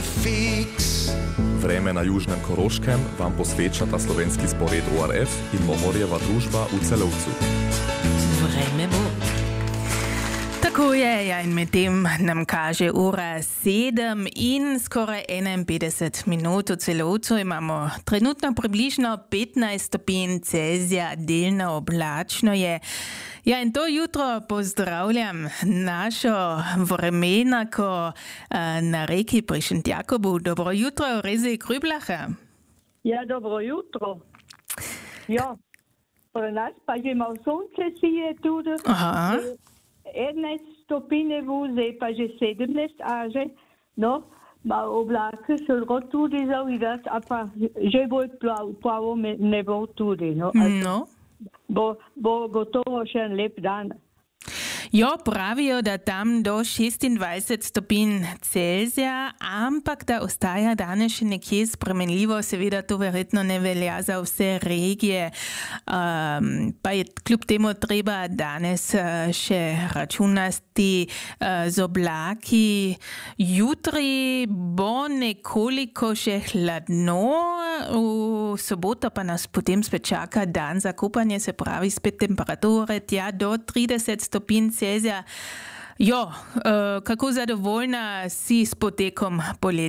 Vreme na južnem Koroškem vam posvečata slovenski spored ORF in Mohorjeva družba v Celovcu. Vreme bo. Tako je, ja, in medtem nam kaže ura 7 in skoraj 51 minut v Celovcu. Imamo trenutno približno 15 stopinj Celzija, delno oblačno je. Ja, in to jutro pozdravljam našo vremenako na reki pri Šentjakobu. Dobro jutro, Rezi Krüblacher. Ja, dobro jutro. Ja, pri nas pa že malo sonce sije tudi. Aha. 11 stopinje vuze, pa že 17 aže. No, malo oblake so lahko tudi zavidati, a pa že bolj plavo nebo tudi. No. No. Bo gotovo še en lep dan. Jo, pravijo, da tam do 26 stopinj Celzija, ampak da ostaja danes še nekje spremenljivo, seveda to verjetno ne velja za vse regije, pa je kljub temu treba danes še računati z oblaki. Jutri bo nekoliko še hladno, v soboto pa nas potem spet čaka dan za kopanje, se pravi spet temperature tja do 30 stopinj Celzija. Jo, kako zadovoljna si s potekom poletja?